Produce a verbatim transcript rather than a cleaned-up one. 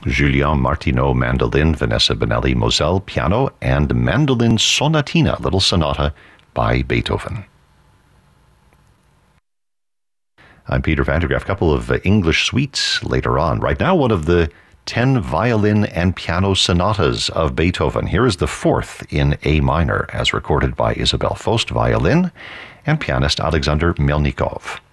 Julien Martineau, mandolin, Vanessa Benelli, Moselle, piano, and Mandolin Sonatina, Little Sonata by Beethoven. I'm Peter Vandergraff. A couple of uh, English suites later on. Right now, one of the ten violin and piano sonatas of Beethoven. Here is the fourth in A minor, as recorded by Isabel Faust, violin, and pianist Alexander Melnikov.